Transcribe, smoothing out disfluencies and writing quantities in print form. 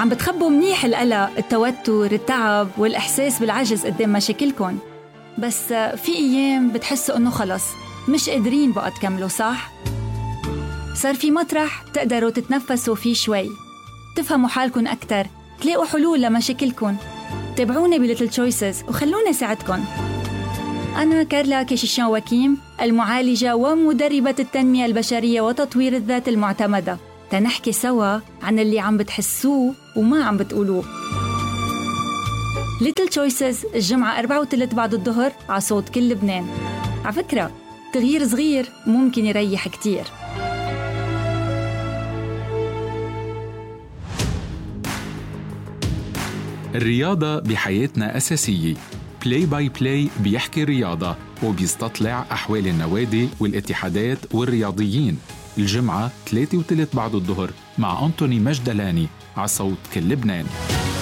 عم بتخبوا منيح القلق، التوتر، التعب والإحساس بالعجز قدام مشاكلكن، بس في أيام بتحسوا إنه خلص مش قادرين بقى تكملوا، صح؟ صار في مطرح تقدروا تتنفسوا فيه شوي، تفهموا حالكن أكتر، تلاقوا حلول لمشاكلكن. تابعوني بليتل تشويسز وخلوني ساعدكن. أنا كارلا كيشيشان واكيم، المعالجة ومدربة التنمية البشرية وتطوير الذات المعتمدة، تنحكي سوا عن اللي عم بتحسوه وما عم بتقولوه. ليتل تشويسز الجمعة 4:03 بعد الظهر على صوت كل لبنان. على فكرة تغيير صغير ممكن يريح كتير. الرياضة بحياتنا أساسية. بلاي باي بلاي بيحكي رياضة وبيستطلع أحوال النوادي والاتحادات والرياضيين. الجمعة 3:03 بعد الظهر مع أنتوني مجدلاني على صوت كل لبنان.